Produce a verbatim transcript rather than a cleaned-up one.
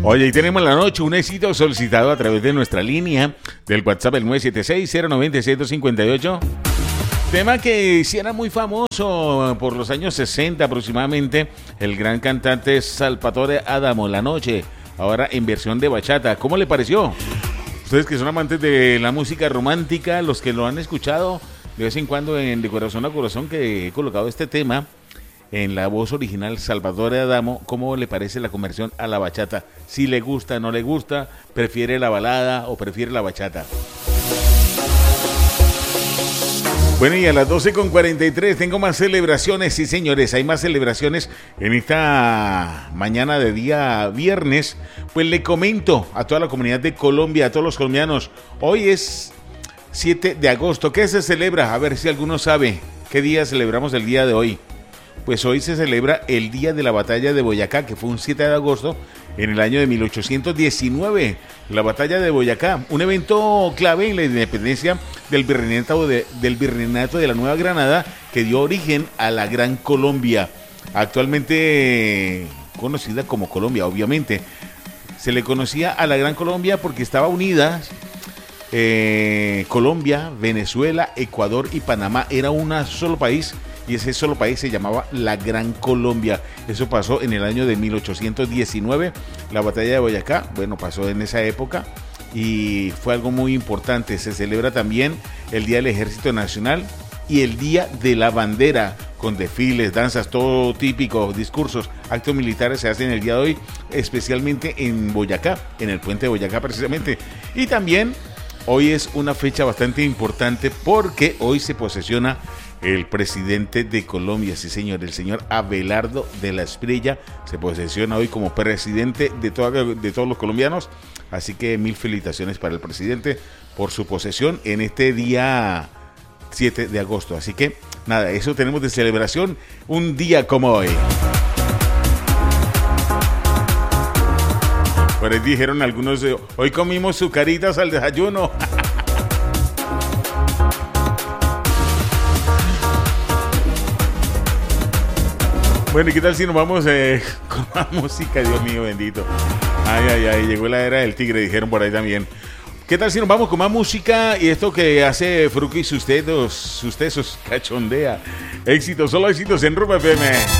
Oye, y tenemos la noche un éxito solicitado a través de nuestra línea del WhatsApp, el nueve siete seis, cero nueve seis, dos cinco ocho. Tema que sí era muy famoso por los años sesenta aproximadamente, el gran cantante Salvatore Adamo, La Noche, ahora en versión de bachata. ¿Cómo le pareció? Ustedes que son amantes de la música romántica, los que lo han escuchado de vez en cuando en De Corazón a Corazón, que he colocado este tema en la voz original Salvatore Adamo, ¿cómo le parece la conversión a la bachata? Si le gusta, no le gusta, prefiere la balada o prefiere la bachata. Bueno, y a las doce con cuarenta y tres tengo más celebraciones, sí señores, hay más celebraciones en esta mañana de día viernes. Pues le comento a toda la comunidad de Colombia, a todos los colombianos, hoy es siete de agosto, ¿qué se celebra? A ver si alguno sabe qué día celebramos el día de hoy. Pues hoy se celebra el día de la batalla de Boyacá, que fue un siete de agosto en el año de mil ochocientos diecinueve. La batalla de Boyacá, un evento clave en la independencia del virreinato de, del virreinato de la Nueva Granada, que dio origen a la Gran Colombia, actualmente conocida como Colombia, obviamente. Se le conocía a la Gran Colombia porque estaba unida eh, Colombia, Venezuela, Ecuador y Panamá. Era un solo país. Y ese solo país se llamaba la Gran Colombia. Eso pasó en el año de mil ochocientos diecinueve. La batalla de Boyacá, bueno, pasó en esa época y fue algo muy importante. Se celebra también el Día del Ejército Nacional y el Día de la Bandera, con desfiles, danzas, todo típico, discursos, actos militares se hacen el día de hoy, especialmente en Boyacá, en el puente de Boyacá precisamente. Y también hoy es una fecha bastante importante porque hoy se posesiona el presidente de Colombia, sí señor, el señor Abelardo de la Espriella se posesiona hoy como presidente de, toda, de todos los colombianos, así que mil felicitaciones para el presidente por su posesión en este día siete de agosto, así que nada, eso tenemos de celebración un día como hoy. Por ahí dijeron algunos, hoy comimos sucaritas al desayuno. Bueno, ¿y qué tal si nos vamos eh, con la música? Dios mío, bendito. Ay, ay, ay, llegó la era del tigre, dijeron por ahí también. ¿Qué tal si nos vamos con más música? Y esto que hace Fruki, si usted, si usted sos cachondea. Éxitos, solo éxitos en Rumba F M.